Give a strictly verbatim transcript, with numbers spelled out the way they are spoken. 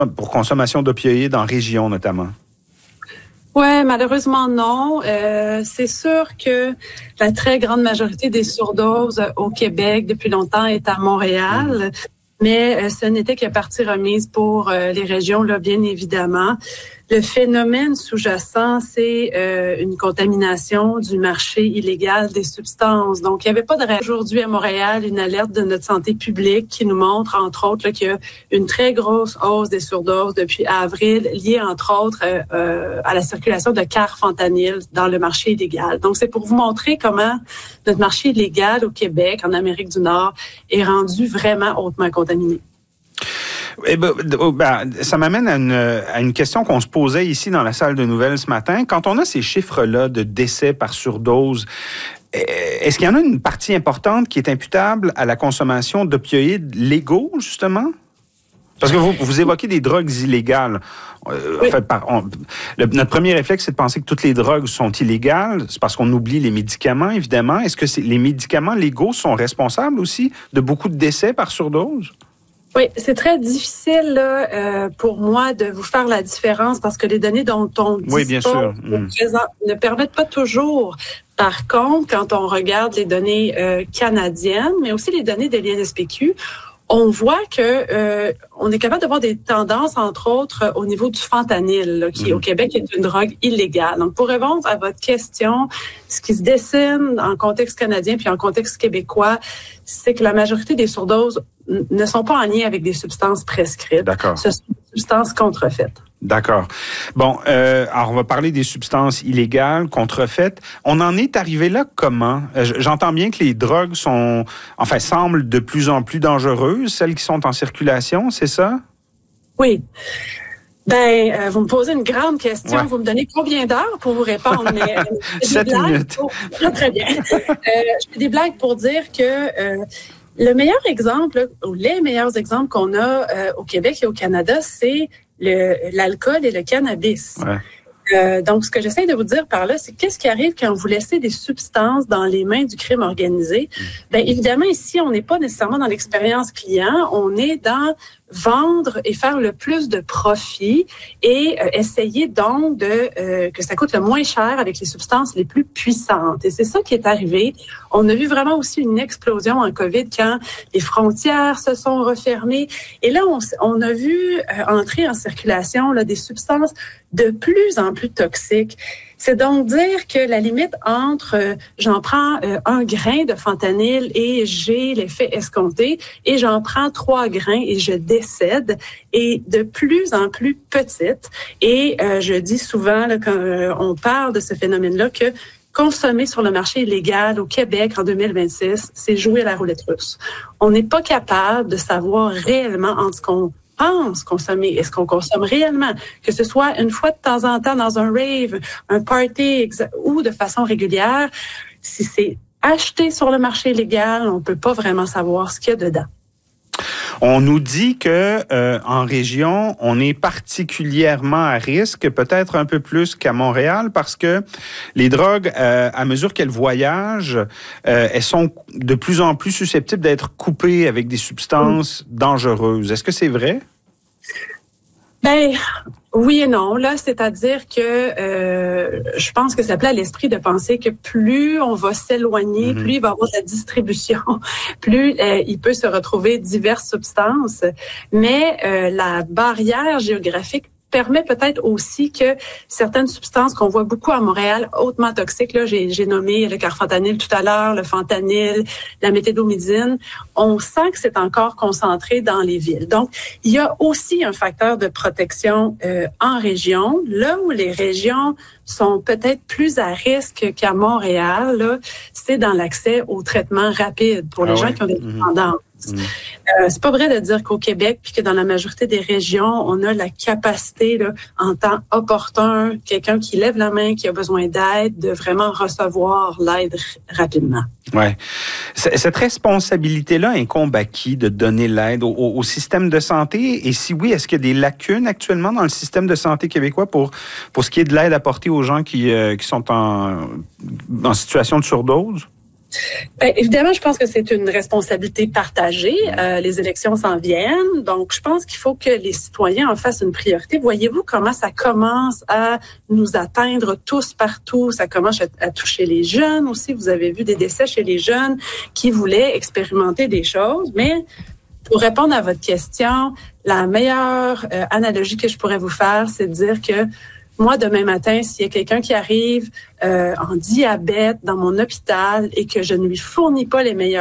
pour consommation d'opioïdes en région notamment? Ouais, malheureusement non. Euh, c'est sûr que la très grande majorité des surdoses au Québec depuis longtemps est à Montréal, mmh. mais euh, ce n'était que partie remise pour euh, les régions, là, bien évidemment. Le phénomène sous-jacent, c'est euh, une contamination du marché illégal des substances. Donc, il n'y avait pas de raison. Aujourd'hui à Montréal, une alerte de notre santé publique qui nous montre, entre autres, là, qu'il y a une très grosse hausse des surdoses depuis avril, liée, entre autres, euh, euh, à la circulation de carfentanyl dans le marché illégal. Donc, c'est pour vous montrer comment notre marché illégal au Québec, en Amérique du Nord, est rendu vraiment hautement contaminé. Eh ben, ben, ça m'amène à une, à une question qu'on se posait ici dans la salle de nouvelles ce matin. Quand on a ces chiffres-là de décès par surdose, est-ce qu'il y en a une partie importante qui est imputable à la consommation d'opioïdes légaux, justement? Parce que vous, vous évoquez des drogues illégales. Euh, oui. En fait, par, on, le, notre premier réflexe, c'est de penser que toutes les drogues sont illégales. C'est parce qu'on oublie les médicaments, évidemment. Est-ce que c'est, les médicaments légaux sont responsables aussi de beaucoup de décès par surdose? Oui, c'est très difficile là, euh, pour moi de vous faire la différence parce que les données dont on dispose oui, bien sûr. Mmh. ne permettent pas toujours. Par contre, quand on regarde les données euh, canadiennes, mais aussi les données de l'I N S P Q, on voit que euh, on est capable de voir des tendances, entre autres, au niveau du fentanyl, là, qui, mmh. au Québec, est une drogue illégale. Donc, pour répondre à votre question, ce qui se dessine en contexte canadien puis en contexte québécois, c'est que la majorité des surdoses ne sont pas en lien avec des substances prescrites. D'accord. Ce sont des substances contrefaites. D'accord. Bon, euh, alors on va parler des substances illégales, contrefaites. On en est arrivé là comment? J'entends bien que les drogues sont, enfin, semblent de plus en plus dangereuses, celles qui sont en circulation, c'est ça? Oui. Ben, euh, vous me posez une grande question. Ouais. Vous me donnez combien d'heures pour vous répondre? Mais, euh, Sept minutes. Pour... Ah, très bien. euh, je fais des blagues pour dire que euh, le meilleur exemple, ou les meilleurs exemples qu'on a euh, au Québec et au Canada, c'est le, l'alcool et le cannabis. Ouais. Euh, donc, ce que j'essaie de vous dire par là, c'est qu'est-ce qui arrive quand vous laissez des substances dans les mains du crime organisé? Bien, évidemment, ici, on n'est pas nécessairement dans l'expérience client, on est dans vendre et faire le plus de profit et euh, essayer donc de euh, que ça coûte le moins cher avec les substances les plus puissantes. Et c'est ça qui est arrivé. On a vu vraiment aussi une explosion en COVID quand les frontières se sont refermées. Et là, on, on a vu euh, entrer en circulation là, des substances de plus en plus toxiques. C'est donc dire que la limite entre euh, j'en prends euh, un grain de fentanyl et j'ai l'effet escompté et j'en prends trois grains et je décède est de plus en plus petite. Et euh, je dis souvent là, quand euh, on parle de ce phénomène-là que consommer sur le marché illégal au Québec en deux mille vingt-six, c'est jouer à la roulette russe. On n'est pas capable de savoir réellement en ce qu'on pense consommer, est-ce qu'on consomme réellement, que ce soit une fois de temps en temps dans un rave, un party exa- ou de façon régulière, si c'est acheté sur le marché illégal, on peut pas vraiment savoir ce qu'il y a dedans. On nous dit que euh, en région, on est particulièrement à risque, peut-être un peu plus qu'à Montréal, parce que les drogues, euh, à mesure qu'elles voyagent, euh, elles sont de plus en plus susceptibles d'être coupées avec des substances mmh. dangereuses. Est-ce que c'est vrai? Ben oui et non. Là, c'est-à-dire que euh, je pense que ça plaît à l'esprit de penser que plus on va s'éloigner, mm-hmm. plus il va y avoir de la distribution, plus euh, il peut se retrouver diverses substances. Mais euh, la barrière géographique permet peut-être aussi que certaines substances qu'on voit beaucoup à Montréal, hautement toxiques, là, j'ai, j'ai nommé le carfentanyl tout à l'heure, le fentanyl, la méthadomédine, on sent que c'est encore concentré dans les villes. Donc, il y a aussi un facteur de protection euh, en région, là où les régions sont peut-être plus à risque qu'à Montréal, là, c'est dans l'accès au traitement rapide pour les ah gens ouais. qui ont des dépendances. Mmh. Euh, c'est pas vrai de dire qu'au Québec, puis que dans la majorité des régions, on a la capacité, là, en temps opportun, quelqu'un qui lève la main, qui a besoin d'aide, de vraiment recevoir l'aide r- rapidement. Ouais. Cette responsabilité-là incombe à qui de donner l'aide au, au système de santé? Et si oui, est-ce qu'il y a des lacunes actuellement dans le système de santé québécois pour, pour ce qui est de l'aide apportée aux gens qui, euh, qui sont en, en situation de surdose? Bien, évidemment, je pense que c'est une responsabilité partagée. Euh, les élections s'en viennent, donc je pense qu'il faut que les citoyens en fassent une priorité. Voyez-vous comment ça commence à nous atteindre tous partout? Ça commence à, à toucher les jeunes aussi. Vous avez vu des décès chez les jeunes qui voulaient expérimenter des choses, mais pour répondre à votre question, la meilleure euh, analogie que je pourrais vous faire, c'est de dire que moi, demain matin, s'il y a quelqu'un qui arrive euh, en diabète dans mon hôpital et que je ne lui fournis pas les meilleurs